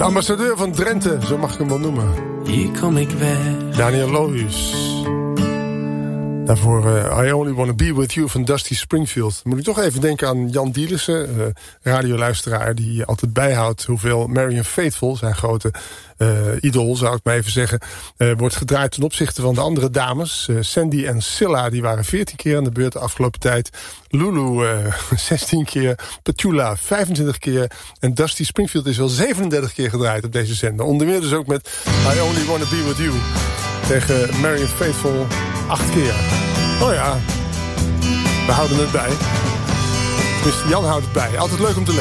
De ambassadeur van Drenthe, zo mag ik hem wel noemen. Hier kom ik weg. Daniel Lohuus. Daarvoor I Only Wanna Be With You van Dusty Springfield. Dan moet ik toch even denken aan Jan Dielissen, radioluisteraar die altijd bijhoudt hoeveel Marianne Faithfull, zijn grote idool zou ik maar even zeggen, wordt gedraaid ten opzichte van de andere dames. Sandy en Scylla, die waren 14 keer aan de beurt de afgelopen tijd. Lulu 16 keer, Petula 25 keer en Dusty Springfield is wel 37 keer gedraaid op deze zender. Onder meer dus ook met I Only Wanna Be With You tegen Marianne Faithfull 8 keer. Oh ja, we houden het bij. Tenminste, Jan houdt het bij. Altijd leuk om te lezen.